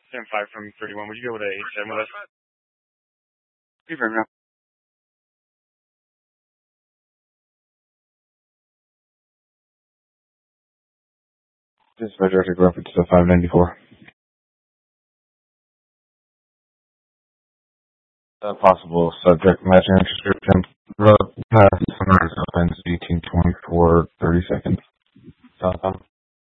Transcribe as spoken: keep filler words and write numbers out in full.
seven five from thirty-one. Would you go with a eight seven with us? Confirm now. Dispatch directed reference to five ninety-four. Uh, possible subject matching description. Road pass sunrise opens eighteen twenty-four, thirty seconds.